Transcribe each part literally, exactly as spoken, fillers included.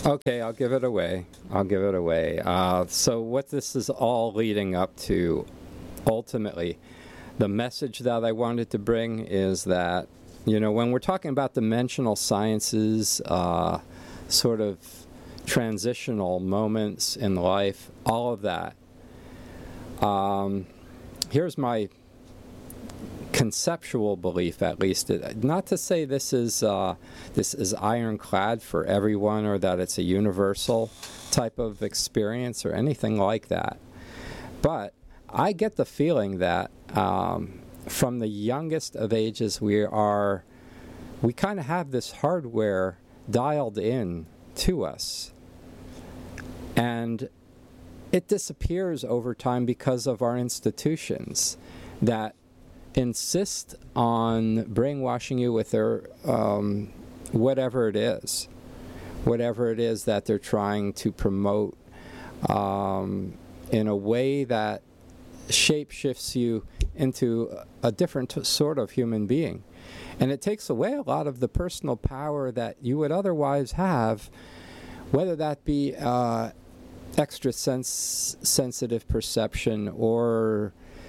Okay, I'll give it away. I'll give it away. Uh, so what this is all leading up to, ultimately, the message that I wanted to bring is that, you know, when we're talking about dimensional sciences, uh, sort of transitional moments in life, all of that, um, here's my conceptual belief, at least. Not to say this is uh, this is ironclad for everyone, or that it's a universal type of experience or anything like that. But I get the feeling that um, from the youngest of ages, we are we kind of have this hardware dialed in to us, and it disappears over time because of our institutions that insist on brainwashing you with their um, whatever it is, whatever it is that they're trying to promote um, in a way that shape-shifts you into a different t- sort of human being. And it takes away a lot of the personal power that you would otherwise have, whether that be uh, extra sense sensitive perception or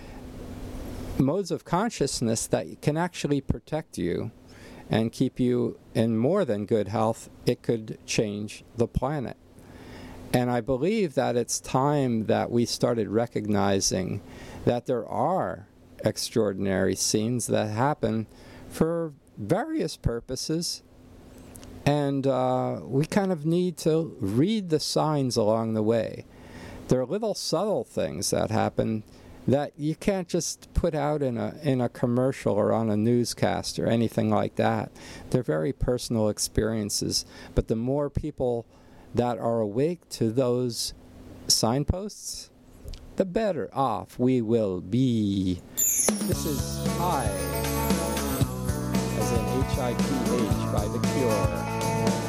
modes of consciousness that can actually protect you and keep you in more than good health. It could change the planet. And I believe that it's time that we started recognizing that there are extraordinary scenes that happen for various purposes. And uh, we kind of need to read the signs along the way. There are little subtle things that happen that you can't just put out in a in a commercial or on a newscast or anything like that. They're very personal experiences. But the more people that are awake to those signposts, the better off we will be. This is I, as in H I P H by The Cure.